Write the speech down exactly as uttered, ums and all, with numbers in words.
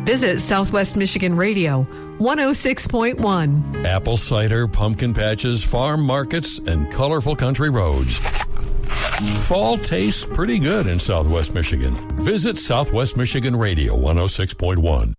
Visit Southwest Michigan Radio, one oh six point one. Apple cider, pumpkin patches, farm markets, and colorful country roads. Fall tastes pretty good in Southwest Michigan. Visit Southwest Michigan Radio, one oh six point one.